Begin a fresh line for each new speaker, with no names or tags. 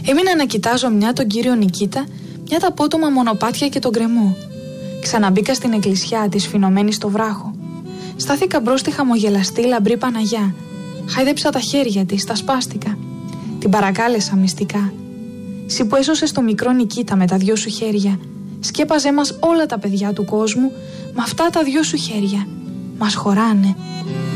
Έμεινα να κοιτάζω μια τον κύριο Νικήτα, μια τα απότομα μονοπάτια και τον κρεμό. Ξαναμπήκα στην εκκλησιά της, φινωμένη στο βράχο. Στάθηκα μπρος στη χαμογελαστή λαμπρή Παναγιά. Χάιδεψα τα χέρια της, τα σπάστηκα. Την παρακάλεσα μυστικά. Συ που έσωσες το μικρό Νικήτα με τα δυο σου χέρια, σκέπαζέ μας όλα τα παιδιά του κόσμου με αυτά τα δυο σου χέρια. Μας χωράνε.